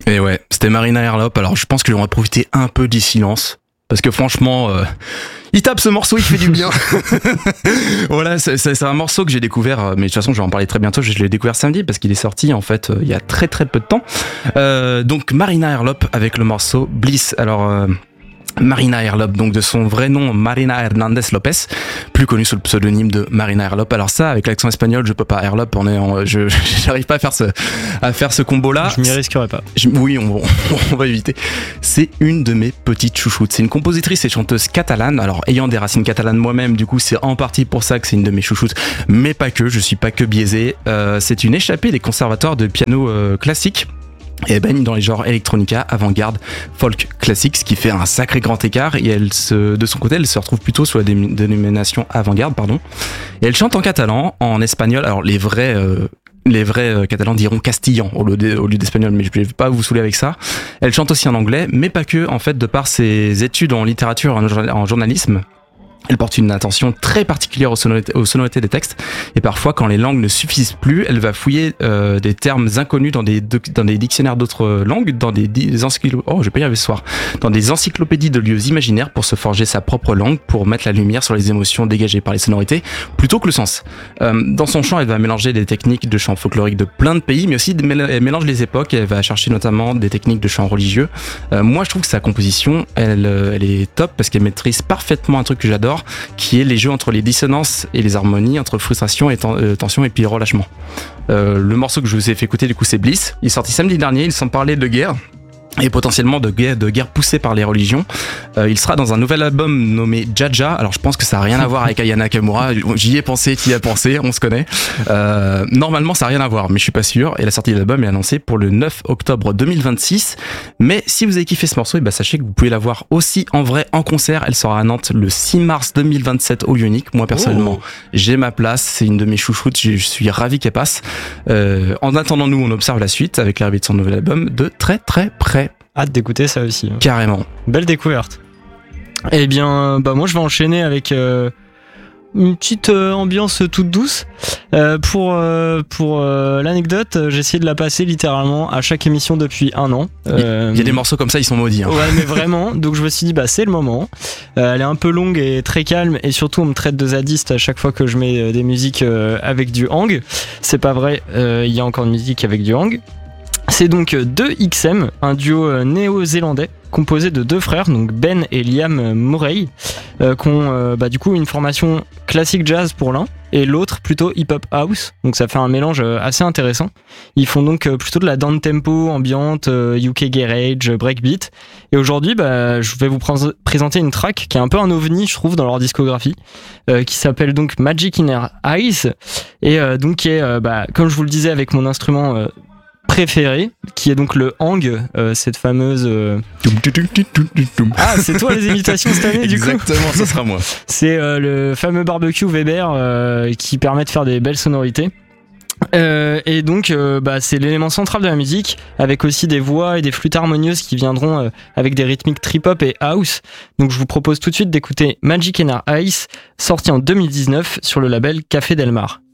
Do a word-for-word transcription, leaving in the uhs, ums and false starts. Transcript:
Et ouais, c'était Marina Herlop. Alors je pense que j'aurais profité un peu du silence. Parce que franchement, euh, il tape ce morceau, il fait du bien. Voilà, c'est, c'est, c'est un morceau que j'ai découvert, mais de toute façon je vais en parler très bientôt, je l'ai découvert samedi parce qu'il est sorti en fait euh, il y a très très peu de temps. Euh, donc Marina Herlop avec le morceau Bliss. Alors... Euh, Marina Herlop, donc de son vrai nom Marina Hernandez Lopez, plus connue sous le pseudonyme de Marina Herlop. Alors ça, avec l'accent espagnol, je peux pas. Herlop, on est, en, je, j'arrive pas à faire ce, à faire ce combo-là. Je m'y risquerai pas. Je, oui, on, on va éviter. C'est une de mes petites chouchoutes. C'est une compositrice et chanteuse catalane. Alors ayant des racines catalanes moi-même, du coup, c'est en partie pour ça que c'est une de mes chouchoutes, mais pas que. Je suis pas que biaisé. Euh, c'est une échappée des conservatoires de piano euh, classique. Et elle baigne dans les genres electronica, avant-garde, folk classique, ce qui fait un sacré grand écart. Et elle se, de son côté, elle se retrouve plutôt sous la dé- dénomination avant-garde, pardon. Et elle chante en catalan, en espagnol. Alors les vrais, euh, les vrais euh, catalans diront castillan au lieu, de, au lieu d'espagnol, mais je ne vais pas vous saouler avec ça. Elle chante aussi en anglais, mais pas que. En fait, de par ses études en littérature, en, en journalisme. Elle porte une attention très particulière aux sonorités, aux sonorités des textes, et parfois quand les langues ne suffisent plus, elle va fouiller euh, des termes inconnus dans des, dans des dictionnaires d'autres langues, dans des, des encyclopédies, oh je vais pas y arriver ce soir, dans des encyclopédies de lieux imaginaires pour se forger sa propre langue, pour mettre la lumière sur les émotions dégagées par les sonorités, plutôt que le sens. Euh, dans son chant, elle va mélanger des techniques de chant folklorique de plein de pays, mais aussi elle mélange les époques, et elle va chercher notamment des techniques de chant religieux. Euh, moi je trouve que sa composition, elle, elle est top, parce qu'elle maîtrise parfaitement un truc que j'adore, qui est les jeux entre les dissonances et les harmonies, entre frustration et ten- euh, tension et puis relâchement. Euh, le morceau que je vous ai fait écouter du coup c'est Bliss, il est sorti samedi dernier, il s'en parlait de guerre et potentiellement de guerre, de guerre poussée par les religions. Euh, il sera dans un nouvel album nommé Jaja. Alors je pense que ça n'a rien à voir avec Aya Nakamura. J'y ai pensé, t'y as pensé, on se connaît. Euh, normalement ça n'a rien à voir, mais je suis pas sûr. Et la sortie de l'album est annoncée pour le neuf octobre deux mille vingt-six. Mais si vous avez kiffé ce morceau, et bah sachez que vous pouvez la voir aussi en vrai en concert. Elle sera à Nantes le six mars deux mille vingt-sept au lieu unique. Moi personnellement, oh. j'ai ma place. C'est une de mes chouchoutes. Je suis ravi qu'elle passe. Euh, en attendant, nous on observe la suite avec l'arrivée de son nouvel album de très très près. Hâte d'écouter ça aussi. Carrément. Belle découverte. Eh bien, bah moi je vais enchaîner avec euh, une petite euh, ambiance toute douce. Euh, pour euh, pour euh, l'anecdote, j'ai essayé de la passer littéralement à chaque émission depuis un an. Euh, Il y a des morceaux comme ça, ils sont maudits. Hein. Ouais, mais vraiment. Donc je me suis dit, bah c'est le moment. Euh, elle est un peu longue et très calme, et surtout on me traite de zadiste à chaque fois que je mets des musiques euh, avec du hang. C'est pas vrai. Il euh, y a encore une musique avec du hang. C'est donc deux X M, un duo néo-zélandais composé de deux frères, donc Ben et Liam Murray, euh, qui ont euh, bah, du coup une formation classique jazz pour l'un et l'autre plutôt hip-hop house, donc ça fait un mélange assez intéressant. Ils font donc plutôt de la down-tempo, ambiante, U K garage, breakbeat, et aujourd'hui bah, je vais vous pr- présenter une track qui est un peu un ovni je trouve dans leur discographie, euh, qui s'appelle donc Magic in Her Eyes, et euh, donc qui est, euh, bah, comme je vous le disais avec mon instrument euh, préféré, qui est donc le hang, euh, cette fameuse euh... ah c'est toi les imitations cette année du coup. Exactement, ça sera moi. C'est euh, le fameux barbecue Weber euh, qui permet de faire des belles sonorités. Euh, et donc euh, bah, c'est l'élément central de la musique, avec aussi des voix et des flûtes harmonieuses qui viendront euh, avec des rythmiques trip-hop et house. Donc je vous propose tout de suite d'écouter Magic in Her Eyes, sorti en deux mille dix-neuf sur le label Café Del Mar.